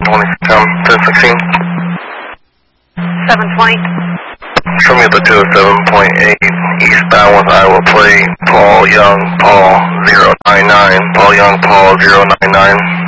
1016. 720. Show me the 207.8 eastbound with Iowa plate, Paul Young, Paul 099, Paul Young, Paul 099.